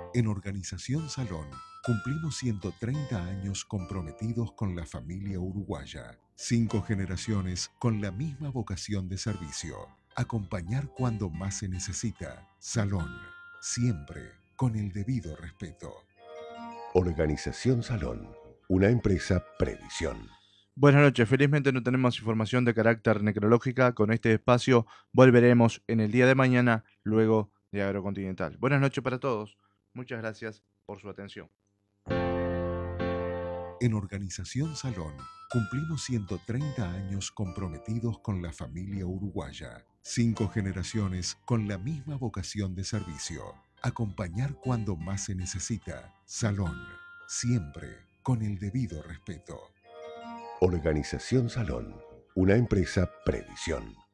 En Organización Salón cumplimos 130 años comprometidos con la familia uruguaya. 5 generaciones con la misma vocación de servicio. Acompañar cuando más se necesita. Salón, siempre con el debido respeto. Organización Salón, una empresa Previsión. Buenas noches, felizmente no tenemos información de carácter necrológica. Con este espacio volveremos en el día de mañana, luego de Agrocontinental. Buenas noches para todos, muchas gracias por su atención. En Organización Salón cumplimos 130 años comprometidos con la familia uruguaya. 5 generaciones con la misma vocación de servicio. Acompañar cuando más se necesita. Salón, siempre con el debido respeto. Organización Salón, una empresa Previsión.